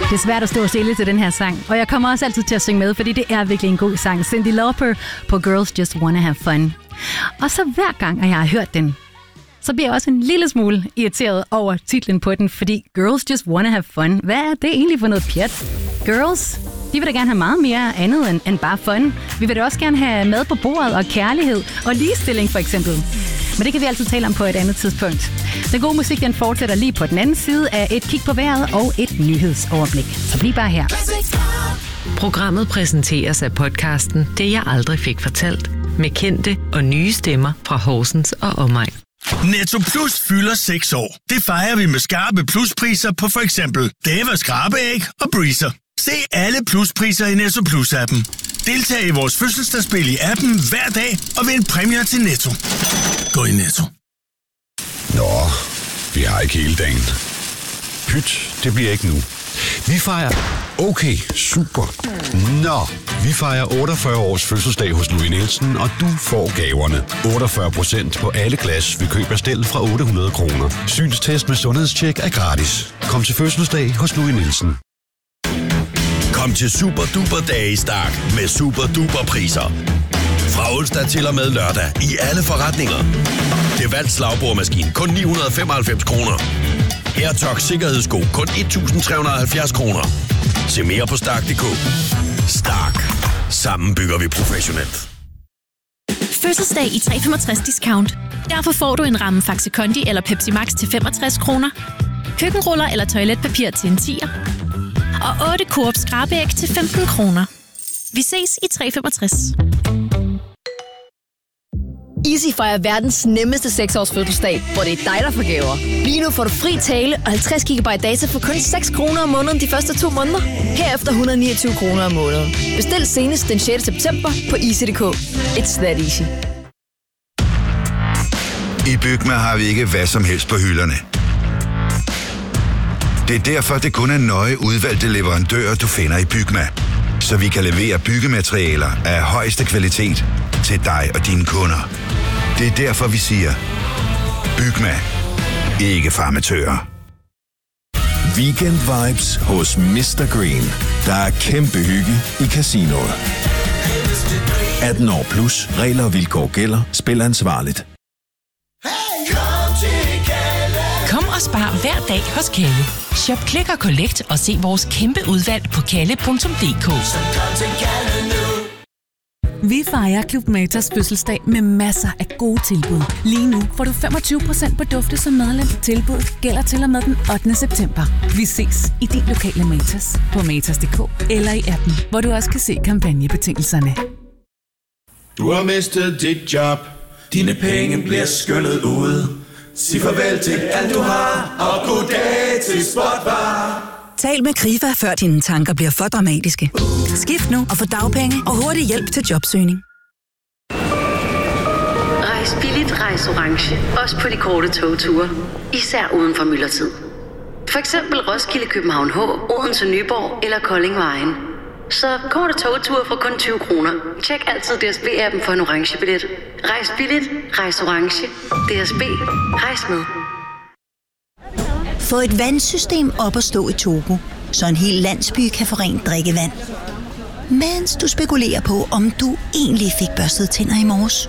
Det er svært at stå stille til den her sang, og jeg kommer også altid til at synge med, fordi det er virkelig en god sang. Cyndi Lauper på Girls Just Wanna Have Fun. Og så hver gang, at jeg har hørt den, så bliver jeg også en lille smule irriteret over titlen på den, fordi Girls Just Wanna Have Fun. Hvad er det egentlig for noget pjat? Girls, de vil da gerne have meget mere andet end bare fun. Vi vil da også gerne have mad på bordet og kærlighed og ligestilling for eksempel. Men det kan vi altid tale om på et andet tidspunkt. Den gode musik, den fortsætter lige på den anden side af et kig på vejret og et nyhedsoverblik. Så bliv bare her. Programmet præsenteres af podcasten Det jeg aldrig fik fortalt, med kendte og nye stemmer fra Horsens og omegn. Netto Plus fylder 6 år. Det fejrer vi med skarpe pluspriser på for eksempel Deva skrabeæg og Breezer. Se alle pluspriser i Netto Plus-appen. Deltag i vores fødselsdagsspil i appen hver dag og vind præmier til Netto. Gå i Netto. Nå, vi har ikke hele dagen. Pyt, det bliver ikke nu. Vi fejrer... Okay, super. Nå, vi fejrer 48 års fødselsdag hos Louis Nielsen, og du får gaverne. 48% på alle glas ved køb af stel fra 800 kroner. Synstest med sundhedstjek er gratis. Kom til fødselsdag hos Louis Nielsen. Kom til Super Duper Dage i Stark med Super Duper priser. Fra onsdag til og med lørdag i alle forretninger. Gevalt slagbordmaskine kun 995 kroner. AirTox sikkerhedssko kun 1.370 kroner. Se mere på Stark.dk. Stark. Sammen bygger vi professionelt. Fødselsdag i 365 discount. Derfor får du en ramme Faxe Kondi eller Pepsi Max til 65 kroner. Køkkenruller eller toiletpapir til en 10'er. Og 8 Coop skrabeæg til 15 kroner. Vi ses i 365. Easy fejrer verdens nemmeste 6-års fødselsdag, hvor det er dig, der får gaver. Lige nu får du fri tale og 50 GB data for kun 6 kroner om måneden de første 2 måneder. Herefter 129 kroner om måneden. Bestil senest den 6. september på easy.dk. It's that easy. I Bygma har vi ikke hvad som helst på hylderne. Det er derfor, det kun er nøje udvalgte leverandører, du finder i Bygma. Så vi kan levere byggematerialer af højeste kvalitet til dig og dine kunder. Det er derfor, vi siger, Bygma. Ikke farmatører. Weekend vibes hos Mr. Green. Der er kæmpe hygge i casinoet. 18 år plus. Regler og vilkår gælder. Spil ansvarligt. Kom og spar hver dag hos Kalle. Shop Click og Collect og se vores kæmpe udvalg på kalle.dk. Vi fejrer Club Matas fødselsdag med masser af gode tilbud. Lige nu får du 25% på dufte som medlem. Tilbuddet gælder til og med den 8. september. Vi ses i din lokale Matas på matas.dk eller i appen, hvor du også kan se kampagnebetingelserne. Du har mistet dit job. Dine penge bliver skyllet ud. Sig farvel til alt du har, og goddag til Spotbar. Tal med Krifa, før dine tanker bliver for dramatiske. Skift nu og få dagpenge og hurtig hjælp til jobsøgning. Rejs billigt, rejs orange. Også på de korte togture. Især uden for myldretid. For eksempel Roskilde, København H, Odense, Nyborg eller Kolding Vejen. Så korte togture for kun 20 kroner. Tjek altid DSB-appen for en orange billet. Rejs billigt, rejs orange. DSB, rejs med. Få et vandsystem op at stå i Togo, så en hel landsby kan få rent drikkevand. Mens du spekulerer på, om du egentlig fik børstet tænder i morges.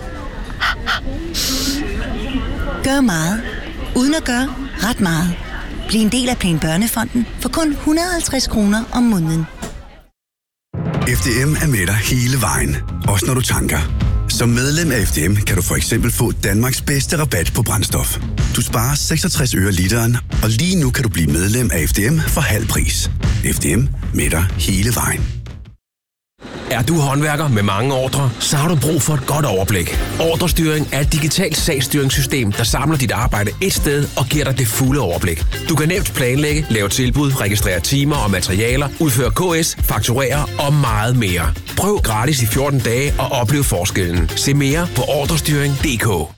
Gør meget, uden at gøre ret meget. Bliv en del af Plan Børnefonden for kun 150 kroner om måneden. FDM er med dig hele vejen, også når du tanker. Som medlem af FDM kan du for eksempel få Danmarks bedste rabat på brændstof. Du sparer 66 øre literen, og lige nu kan du blive medlem af FDM for halv pris. FDM med dig hele vejen. Er du håndværker med mange ordrer, så har du brug for et godt overblik. Ordrestyring er et digitalt sagsstyringssystem, der samler dit arbejde et sted og giver dig det fulde overblik. Du kan nemt planlægge, lave tilbud, registrere timer og materialer, udføre KS, fakturere og meget mere. Prøv gratis i 14 dage og oplev forskellen. Se mere på ordrestyring.dk.